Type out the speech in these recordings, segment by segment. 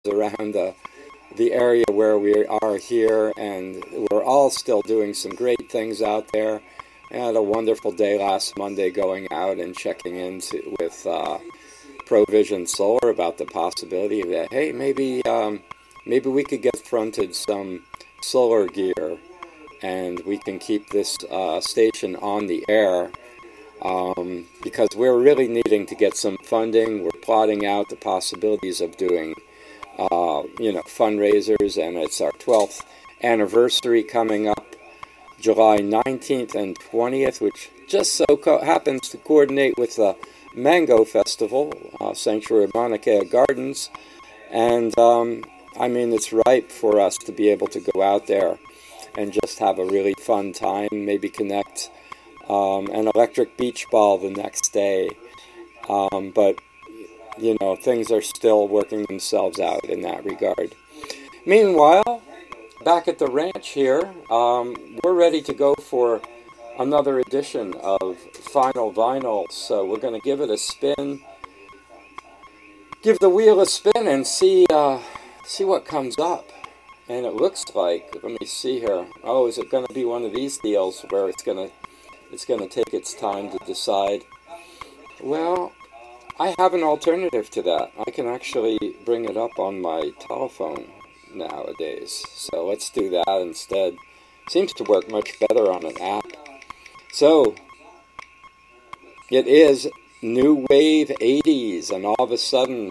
around the area where we are here, and we're all still doing some great things out there. I had a wonderful day last Monday going out and checking in with Provision Solar about the possibility that, hey, maybe we could get fronted some solar gear and we can keep this station on the air, because we're really needing to get some funding. We're plotting out the possibilities of doing fundraisers, and it's our 12th anniversary coming up July 19th and 20th, which just so happens to coordinate with the Mango Festival, Sanctuary of Mauna Kea Gardens, and it's ripe for us to be able to go out there and just have a really fun time, maybe connect an electric beach ball the next day, but things are still working themselves out in that regard. Meanwhile, back at the ranch here, we're ready to go for another edition of Final Vinyl, so we're going to give it a spin, give the wheel a spin, and see what comes up. And it looks like, let me see here, is it going to be one of these deals where it's going to take its time to decide? Well, I have an alternative to that. I can actually bring it up on my telephone nowadays. So let's do that instead. Seems to work much better on an app. So, it is New Wave 80s, and all of a sudden,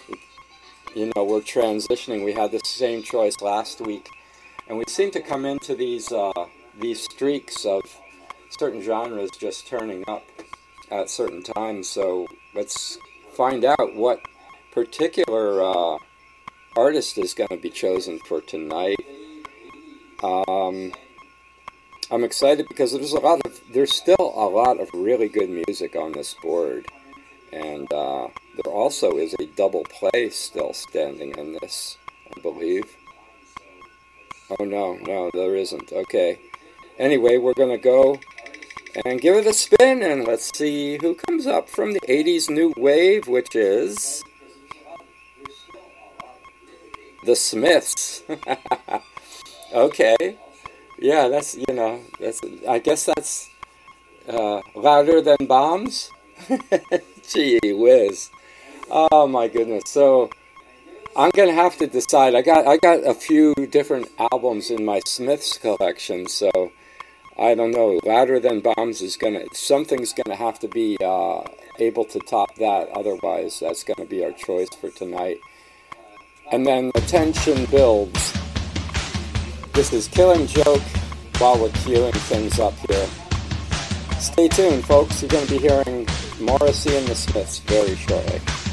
we're transitioning. We had the same choice last week, and we seem to come into these streaks of certain genres just turning up at certain times. So let's find out what particular artist is going to be chosen for tonight. I'm excited because there's still a lot of really good music on this board, and there also is a double play still standing in this, I believe. Oh no, there isn't. Okay. Anyway, we're going to go and give it a spin, and let's see who comes up from the 80s New Wave, which is the Smiths. Okay. Yeah, I guess that's Louder Than Bombs. Gee whiz. Oh my goodness. So I'm going to have to decide. I got a few different albums in my Smiths collection, so I don't know. Louder Than Bombs something's gonna have to be able to top that. Otherwise, that's gonna be our choice for tonight. And then the tension builds. This is Killing Joke while we're queuing things up here. Stay tuned, folks. You're gonna be hearing Morrissey and the Smiths very shortly.